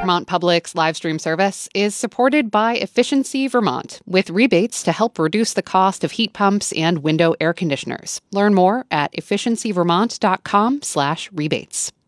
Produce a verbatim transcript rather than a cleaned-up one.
Vermont Public's live stream service is supported by Efficiency Vermont, with rebates to help reduce the cost of heat pumps and window air conditioners. Learn more at efficiency vermont dot com slash rebates.